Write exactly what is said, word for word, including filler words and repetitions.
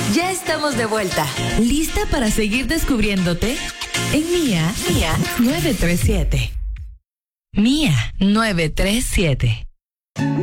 Ya estamos de vuelta. ¿Lista para seguir descubriéndote? En Mía, Mía nueve tres siete. Mía nueve tres siete.